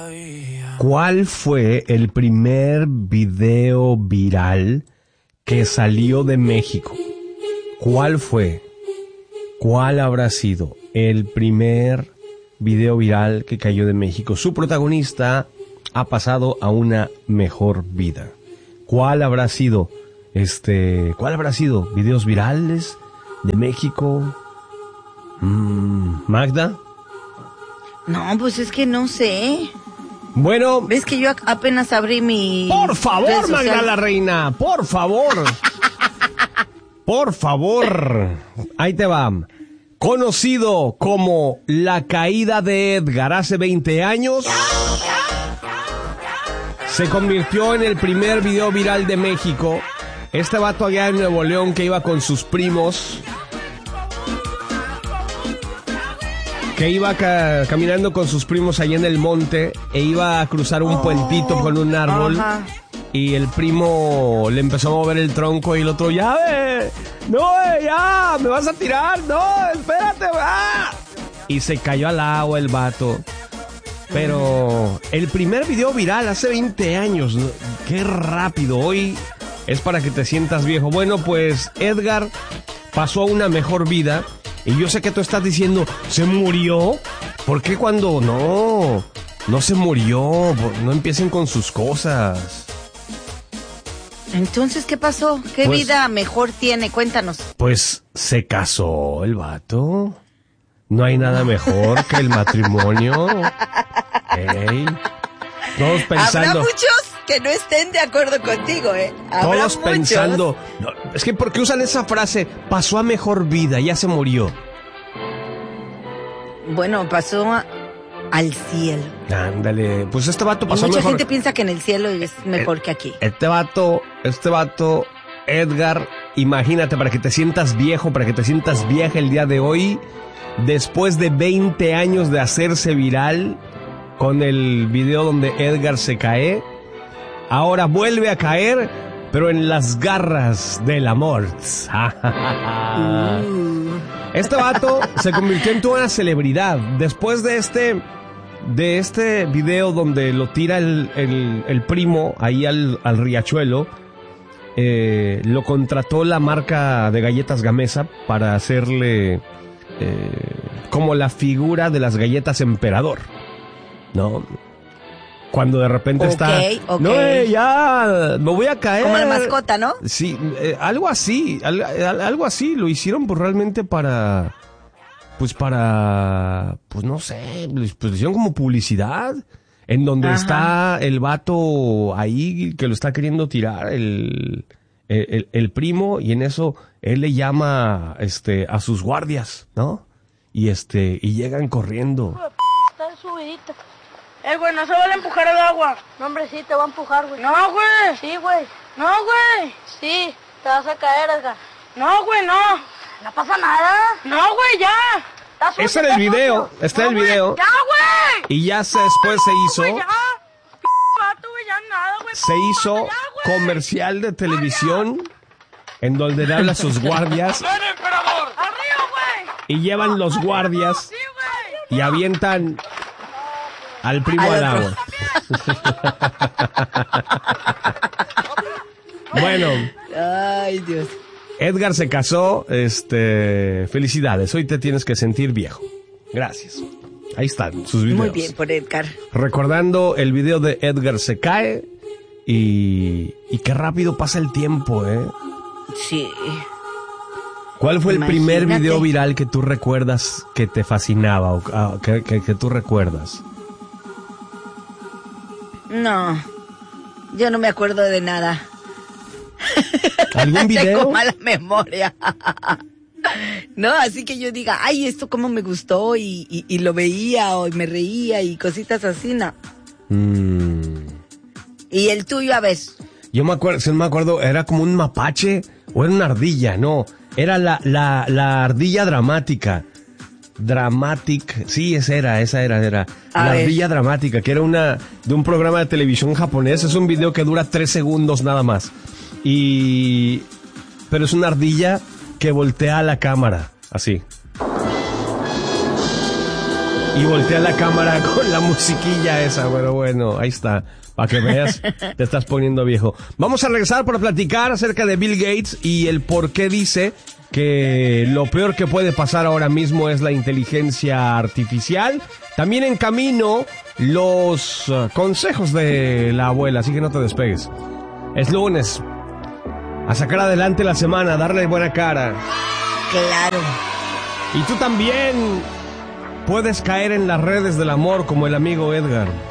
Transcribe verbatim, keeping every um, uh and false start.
¿Cuál fue el primer video viral que salió de México? ¿Cuál fue? ¿Cuál habrá sido el primer video viral que cayó de México? Su protagonista ha pasado a una mejor vida. ¿Cuál habrá sido? Este, ¿cuál habrá sido? ¿Videos virales de México? Mm, ¿Magda? No, pues es que no sé. Bueno. ¿Ves que yo apenas abrí mi... Por favor, Magda la Reina, por favor. Por favor. Ahí te va. Conocido como La Caída de Edgar hace veinte años, se convirtió en el primer video viral de México. Este vato allá en Nuevo León que iba con sus primos, que iba ca- caminando con sus primos allá en el monte e iba a cruzar un puentito con un árbol. Ajá. Y el primo le empezó a mover el tronco y el otro, ya, ve, no, ve, ya, me vas a tirar, no, espérate, va. Y se cayó al agua el vato. Pero el primer video viral hace veinte años, ¿no? Qué rápido, hoy es para que te sientas viejo. Bueno, pues Edgar pasó a una mejor vida. Y yo sé que tú estás diciendo, ¿se murió? ¿Por qué cuando no? No se murió, no empiecen con sus cosas. Entonces, ¿qué pasó? ¿Qué pues, vida mejor tiene? Cuéntanos. Pues se casó el vato. No hay nada mejor que el matrimonio. Ey. Todos pensando... Habrá muchos que no estén de acuerdo contigo, ¿eh? Habrá Todos muchos. pensando... No, es que ¿por qué usan esa frase? Pasó a mejor vida, ya se murió. Bueno, pasó a... al cielo. Ándale, pues este vato pasó y mucha mejor. gente piensa que en el cielo es mejor eh, que aquí. Este vato, este vato, Edgar, imagínate, para que te sientas viejo, para que te sientas vieja el día de hoy, después de veinte años de hacerse viral con el video donde Edgar se cae, ahora vuelve a caer, pero en las garras del amor. uh. Este vato se convirtió en toda una celebridad. Después de este, de este video donde lo tira el, el, el primo ahí al, al riachuelo, eh, lo contrató la marca de galletas Gamesa para hacerle eh, como la figura de las galletas Emperador, ¿no? Cuando de repente okay, está... Okay. No, eh, ya, me voy a caer. Como la mascota, ¿no? Sí, eh, algo así, al, al, algo así. Lo hicieron pues realmente para... Pues para... Pues no sé, pues lo hicieron como publicidad. En donde Ajá. está el vato ahí que lo está queriendo tirar, el, el, el, el primo. Y en eso él le llama este a sus guardias, ¿no? Y este y llegan corriendo. Está subidita. Eh, güey, no se vale empujar el agua. No, hombre, sí, te va a empujar, güey. No, güey. Sí, güey. No, güey. Sí, te vas a caer, Edgar. No, güey, no. No pasa nada. No, güey, ya. Ese era el video, este era el video. Ya, güey. Y ya se, después se hizo... Wey, ya. Vato, wey, ya nada, wey. Se hizo ya, comercial de televisión en donde le habla a sus guardias. ¡Ven, emperador! ¡Arriba, güey! Y llevan los guardias sí, güey. Y avientan... al primo al agua. Bueno. Ay, Dios. Edgar se casó, este, felicidades, hoy te tienes que sentir viejo. Gracias. Ahí están sus videos. Muy bien por Edgar. Recordando el video de Edgar se cae y, y qué rápido pasa el tiempo, ¿eh? Sí. ¿Cuál fue el Imagínate. primer video viral que tú recuerdas que te fascinaba o ah, que, que, que tú recuerdas? No, yo no me acuerdo de nada. ¿Algún video? Tengo mala memoria. No, así que yo diga, ay, esto cómo me gustó y, y, y lo veía o me reía y cositas así, no. Mm. ¿Y el tuyo, a ver? Yo me acuerdo, si no me acuerdo, era como un mapache o era una ardilla, no. Era la, la, la ardilla dramática. Dramatic, sí, esa era, esa era, era. A la ver. ardilla dramática, que era una, de un programa de televisión japonés. Es un video que dura tres segundos nada más. Y, pero es una ardilla que voltea a la cámara, así. Y voltea la cámara con la musiquilla esa, pero bueno, ahí está. Para que veas, te estás poniendo viejo. Vamos a regresar para platicar acerca de Bill Gates y el por qué dice que lo peor que puede pasar ahora mismo es la inteligencia artificial. También en camino los uh, consejos de la abuela, así que no te despegues. Es lunes. A sacar adelante la semana, darle buena cara. Claro. Y tú también puedes caer en las redes del amor como el amigo Edgar.